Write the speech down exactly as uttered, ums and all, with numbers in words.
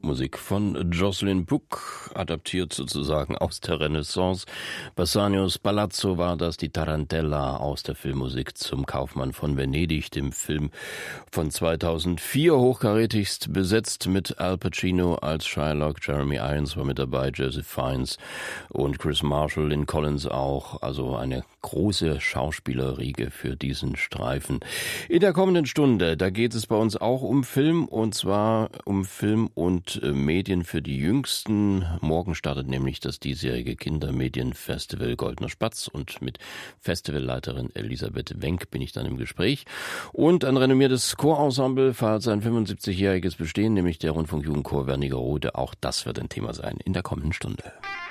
Musik von Jocelyn Book, adaptiert sozusagen aus der Renaissance. Bassanio's Palazzo war das, die Tarantella aus der Filmmusik zum Kaufmann von Venedig, dem Film von zweitausendvier, hochkarätigst besetzt mit Al Pacino als Shylock, Jeremy Irons war mit dabei, Joseph Fiennes und Chris Marshall, Lynn Collins auch, also eine große Schauspielerriege für diesen Streifen. In der kommenden Stunde, da geht es bei uns auch um Film, und zwar um Film und äh, Medien für die Jüngsten. Morgen startet nämlich das diesjährige Kindermedienfestival Goldener Spatz, und mit Festivalleiterin Elisabeth Wenck bin ich dann im Gespräch. Und ein renommiertes Chorensemble feiert sein fünfundsiebzigjähriges Bestehen, nämlich der Rundfunkjugendchor Wernigerode. Auch das wird ein Thema sein in der kommenden Stunde.